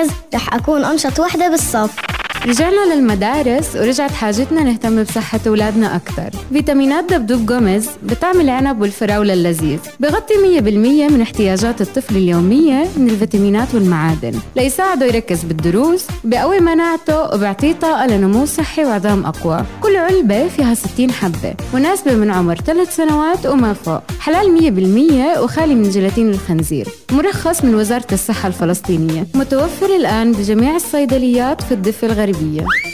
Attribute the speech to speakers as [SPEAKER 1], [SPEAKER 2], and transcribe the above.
[SPEAKER 1] جوميز رح أكون أنشط وحدة بالصف.
[SPEAKER 2] رجعنا للمدارس ورجعت حاجتنا نهتم بصحة أولادنا أكتر. فيتامينات دبدوب جوميز بتعمل العنب والفراولة اللذيذ، بغطي 100% من احتياجات الطفل اليومية من الفيتامينات والمعادن ليساعده يركز بالدروس، بقوي مناعته وبيعطيه طاقة لنمو صحي وعظام أقوى. كل علبة فيها 60 حبة، مناسبة من عمر 3 سنوات وما فوق، حلال 100% وخالي من جيلاتين الخنزير، مرخص من وزارة الصحة الفلسطينية، متوفر الآن بجميع الصيدليات في الضفة الغربية.